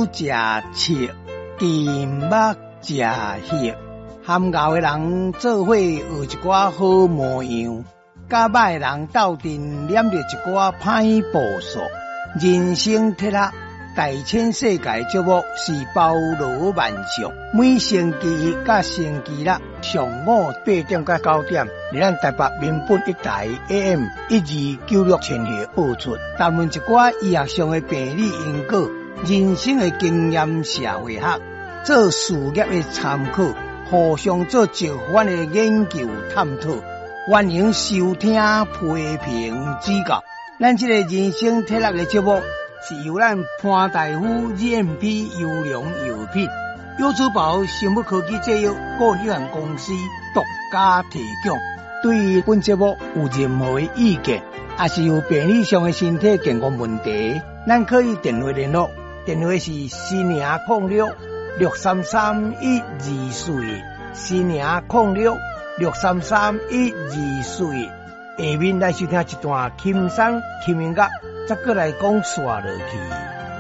食切，金目食血。含熬的人做伙学一寡好模样，甲歹人斗阵念着一寡歹步数。人生铁盒，大千世界节目是包罗万象，每星期一甲星期六上午8点到9点，伫咱台北民本一台 AM1296千赫播出，谈论一寡医学上的病理因果、人生的经验、社会学、做事业的参考，互相做一番的研究探讨。欢迎收听、批评、指教。咱这个人生铁盒的节目是由咱潘大夫 GMP 优良药品优珠宝生物科技制药股有限公司独家提供。对于本节目有任何的意见，也是有病理上的身体健康问题，咱可以电话联络，电话是4006-633-1241，4006-633-1241。下面来收听一段轻松轻音乐，再过来讲煞落去。